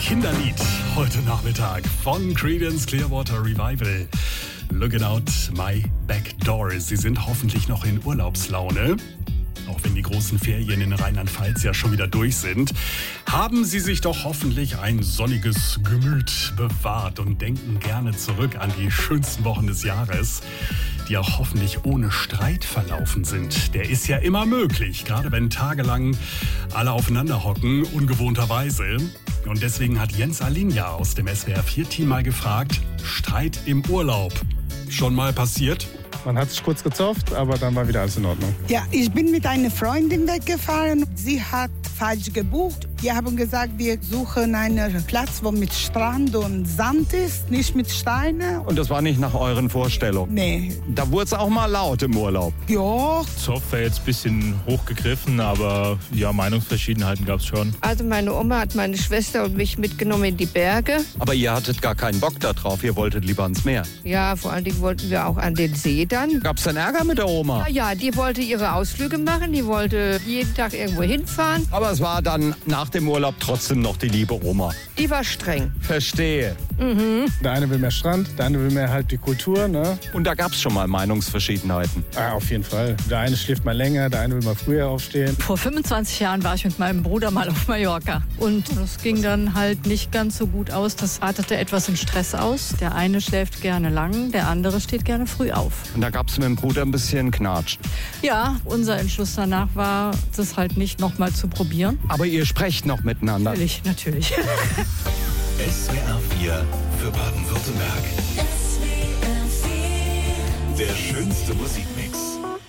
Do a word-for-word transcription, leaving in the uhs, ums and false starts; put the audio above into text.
Kinderlied heute Nachmittag von Creedence Clearwater Revival. Looking out my back door. Sie sind hoffentlich noch in Urlaubslaune. Auch wenn die großen Ferien in Rheinland-Pfalz ja schon wieder durch sind, haben Sie sich doch hoffentlich ein sonniges Gemüt bewahrt und denken gerne zurück an die schönsten Wochen des Jahres, die auch hoffentlich ohne Streit verlaufen sind. Der ist ja immer möglich, gerade wenn tagelang alle aufeinander hocken, ungewohnterweise. Und deswegen hat Jens Alinja aus dem S W R vier Team mal gefragt, Streit im Urlaub. Schon mal passiert? Man hat sich kurz gezofft, aber dann war wieder alles in Ordnung. Ja, ich bin mit einer Freundin weggefahren. Sie hat falsch gebucht. Wir haben gesagt, wir suchen einen Platz, wo mit Strand und Sand ist, nicht mit Steinen. Und das war nicht nach euren Vorstellungen? Nee. Da wurde es auch mal laut im Urlaub. Ja. Zoff war jetzt ein bisschen hochgegriffen, aber ja, Meinungsverschiedenheiten gab es schon. Also meine Oma hat meine Schwester und mich mitgenommen in die Berge. Aber ihr hattet gar keinen Bock da drauf, ihr wolltet lieber ans Meer. Ja, vor allen Dingen wollten wir auch an den See dann. Gab's denn Ärger mit der Oma? Ja, ja, die wollte ihre Ausflüge machen, die wollte jeden Tag irgendwo hinfahren. Aber es war dann nach dem Urlaub trotzdem noch die liebe Oma. Die war streng. Verstehe. Mhm. Der eine will mehr Strand, der andere will mehr halt die Kultur, ne? Und da gab's schon mal Meinungsverschiedenheiten. Ah, auf jeden Fall. Der eine schläft mal länger, der eine will mal früher aufstehen. Vor fünfundzwanzig Jahren war ich mit meinem Bruder mal auf Mallorca. Und das ging dann halt nicht ganz so gut aus. Das artete etwas in Stress aus. Der eine schläft gerne lang, der andere steht gerne früh auf. Und da gab's mit dem Bruder ein bisschen Knatsch. Ja, unser Entschluss danach war, das halt nicht nochmal zu probieren. Aber ihr sprecht noch miteinander. Natürlich, natürlich. S W R vier für Baden-Württemberg. Der schönste Musik.